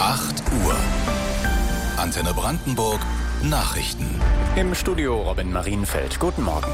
8 Uhr. Antenne Brandenburg Nachrichten. Im Studio Robin Marienfeld. Guten Morgen.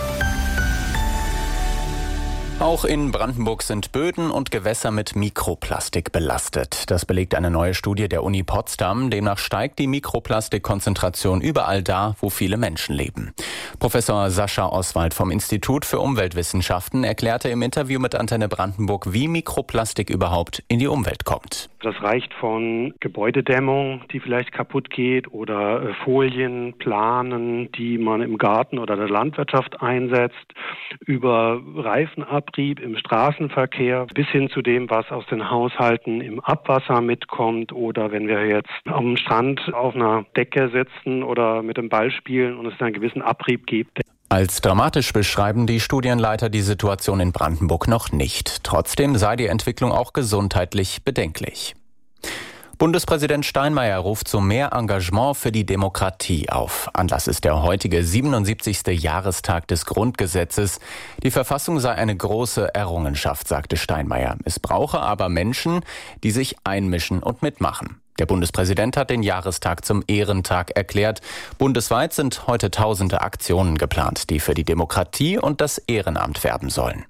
Auch in Brandenburg sind Böden und Gewässer mit Mikroplastik belastet. Das belegt eine neue Studie der Uni Potsdam. Demnach steigt die Mikroplastikkonzentration überall da, wo viele Menschen leben. Professor Sascha Oswald vom Institut für Umweltwissenschaften erklärte im Interview mit Antenne Brandenburg, wie Mikroplastik überhaupt in die Umwelt kommt. Das reicht von Gebäudedämmung, die vielleicht kaputt geht, oder Folien, Planen, die man im Garten oder der Landwirtschaft einsetzt, über Reifenabrieb im Straßenverkehr bis hin zu dem, was aus den Haushalten im Abwasser mitkommt, oder wenn wir jetzt am Strand auf einer Decke sitzen oder mit dem Ball spielen und es einen gewissen Abrieb gibt. Als dramatisch beschreiben die Studienleiter die Situation in Brandenburg noch nicht. Trotzdem sei die Entwicklung auch gesundheitlich bedenklich. Bundespräsident Steinmeier ruft zu mehr Engagement für die Demokratie auf. Anlass ist der heutige 77. Jahrestag des Grundgesetzes. Die Verfassung sei eine große Errungenschaft, sagte Steinmeier. Es brauche aber Menschen, die sich einmischen und mitmachen. Der Bundespräsident hat den Jahrestag zum Ehrentag erklärt. Bundesweit sind heute tausende Aktionen geplant, die für die Demokratie und das Ehrenamt werben sollen.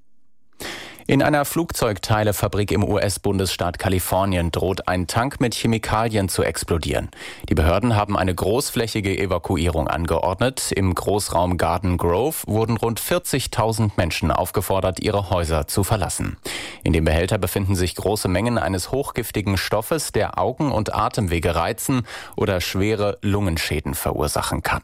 In einer Flugzeugteilefabrik im US-Bundesstaat Kalifornien droht ein Tank mit Chemikalien zu explodieren. Die Behörden haben eine großflächige Evakuierung angeordnet. Im Großraum Garden Grove wurden rund 40.000 Menschen aufgefordert, ihre Häuser zu verlassen. In dem Behälter befinden sich große Mengen eines hochgiftigen Stoffes, der Augen- und Atemwege reizen oder schwere Lungenschäden verursachen kann.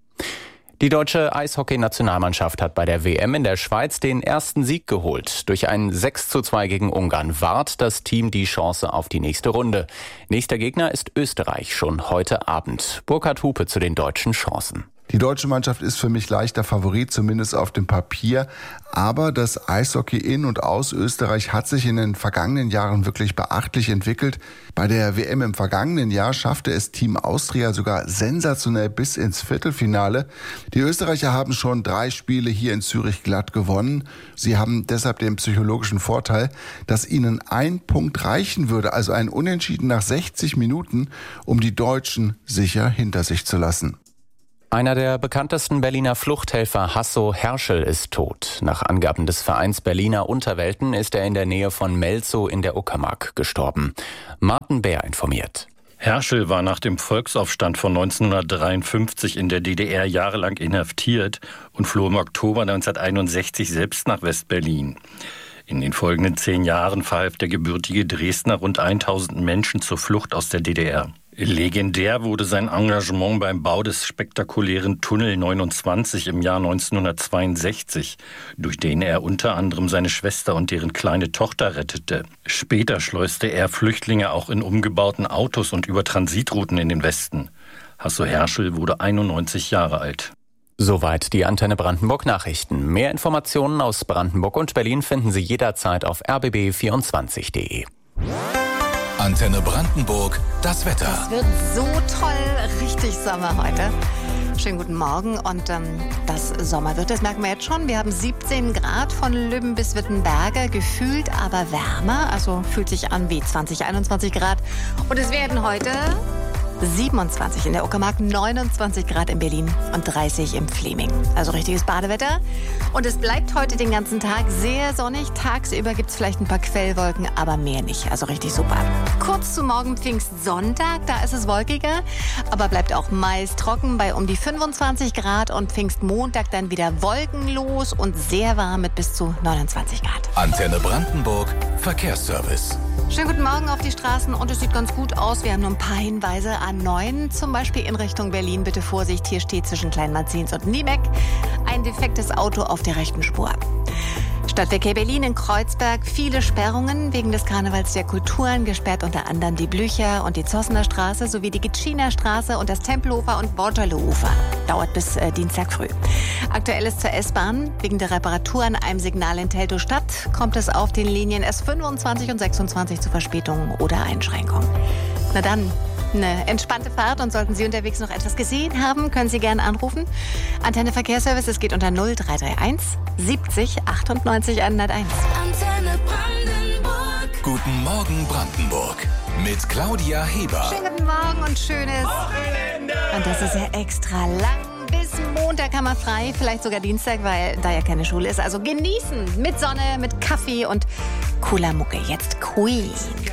Die deutsche Eishockey-Nationalmannschaft hat bei der WM in der Schweiz den ersten Sieg geholt. Durch ein 6:2 gegen Ungarn wahrt das Team die Chance auf die nächste Runde. Nächster Gegner ist Österreich schon heute Abend. Burkhard Hupe zu den deutschen Chancen. Die deutsche Mannschaft ist für mich leichter Favorit, zumindest auf dem Papier. Aber das Eishockey in und aus Österreich hat sich in den vergangenen Jahren wirklich beachtlich entwickelt. Bei der WM im vergangenen Jahr schaffte es Team Austria sogar sensationell bis ins Viertelfinale. Die Österreicher haben schon 3 Spiele hier in Zürich glatt gewonnen. Sie haben deshalb den psychologischen Vorteil, dass ihnen ein Punkt reichen würde, also ein Unentschieden nach 60 Minuten, um die Deutschen sicher hinter sich zu lassen. Einer der bekanntesten Berliner Fluchthelfer, Hasso Herschel, ist tot. Nach Angaben des Vereins Berliner Unterwelten ist er in der Nähe von Melzow in der Uckermark gestorben. Martin Bär informiert. Herschel war nach dem Volksaufstand von 1953 in der DDR jahrelang inhaftiert und floh im Oktober 1961 selbst nach West-Berlin. In den folgenden 10 Jahren verhalf der gebürtige Dresdner rund 1000 Menschen zur Flucht aus der DDR. Legendär wurde sein Engagement beim Bau des spektakulären Tunnel 29 im Jahr 1962, durch den er unter anderem seine Schwester und deren kleine Tochter rettete. Später schleuste er Flüchtlinge auch in umgebauten Autos und über Transitrouten in den Westen. Hasso Herschel wurde 91 Jahre alt. Soweit die Antenne Brandenburg Nachrichten. Mehr Informationen aus Brandenburg und Berlin finden Sie jederzeit auf rbb24.de. Antenne Brandenburg, das Wetter. Es wird so toll, richtig Sommer heute. Schönen guten Morgen und das Sommer wird, das merken wir jetzt schon. Wir haben 17 Grad von Lübben bis Wittenberge, gefühlt aber wärmer, also fühlt sich an wie 20, 21 Grad. Und es werden heute 27 in der Uckermark, 29 Grad in Berlin und 30 im Fleming. Also richtiges Badewetter. Und es bleibt heute den ganzen Tag sehr sonnig. Tagsüber gibt es vielleicht ein paar Quellwolken, aber mehr nicht. Also richtig super. Kurz zu morgen Pfingstsonntag, da ist es wolkiger, aber bleibt auch meist trocken bei um die 25 Grad. Und Pfingstmontag dann wieder wolkenlos und sehr warm mit bis zu 29 Grad. Antenne Brandenburg, Verkehrsservice. Schönen guten Morgen auf die Straßen und es sieht ganz gut aus. Wir haben nur ein paar Hinweise. A9 zum Beispiel in Richtung Berlin. Bitte Vorsicht, hier steht zwischen Kleinmarzins und Niebeck ein defektes Auto auf der rechten Spur. Stadtverkehr Berlin in Kreuzberg, viele Sperrungen wegen des Karnevals der Kulturen, gesperrt unter anderem die Blücher und die Zossener Straße sowie die Gitschiner Straße und das Tempelhofer und Borgerloh-Ufer. Dauert bis Dienstag früh. Aktuelles zur S-Bahn. Wegen der Reparatur an einem Signal in Teltow-Stadt kommt es auf den Linien S25 und 26 zu Verspätungen oder Einschränkungen. Na dann, eine entspannte Fahrt und sollten Sie unterwegs noch etwas gesehen haben, können Sie gerne anrufen. Antenne Verkehrsservice, es geht unter 0331 70 98 101. Antenne Brandenburg. Guten Morgen Brandenburg mit Claudia Heber. Schönen guten Morgen und schönes Wochenende. Und das ist ja extra lang. Bis Montag haben wir frei, vielleicht sogar Dienstag, weil da ja keine Schule ist. Also genießen mit Sonne, mit Kaffee und cooler Mucke. Jetzt Queen.